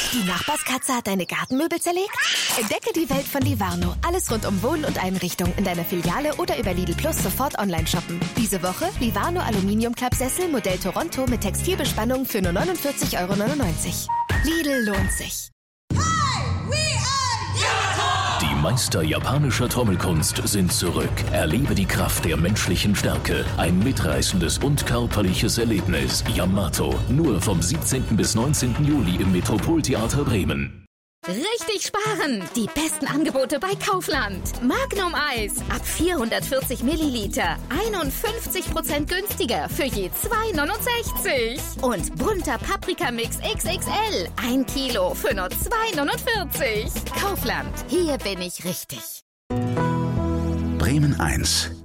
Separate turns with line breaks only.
Die Nachbarskatze hat deine Gartenmöbel zerlegt? Entdecke die Welt von Livarno. Alles rund um Wohnen und Einrichtung in deiner Filiale oder über Lidl Plus sofort online shoppen. Diese Woche Livarno Aluminiumklappsessel Modell Toronto mit Textilbespannung für nur 49,99 €. Lidl lohnt sich.
Die Meister japanischer Trommelkunst sind zurück. Erlebe die Kraft der menschlichen Stärke. Ein mitreißendes und körperliches Erlebnis. Yamato. Nur vom 17. bis 19. Juli im Metropoltheater Bremen.
Richtig sparen! Die besten Angebote bei Kaufland. Magnum Eis ab 440 Milliliter. 51% günstiger für je 2,69 €. Und bunter Paprikamix XXL. 1 Kilo für nur 2,49 €. Kaufland. Hier bin ich richtig.
Bremen 1.